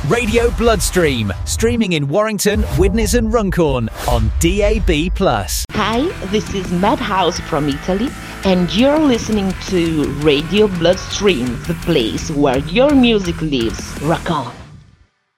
Radio Bloodstream, streaming in Warrington, Widnes and Runcorn on DAB+. Hi, this is Madhouse from Italy, and you're listening to Radio Bloodstream, the place where your music lives. Rock on!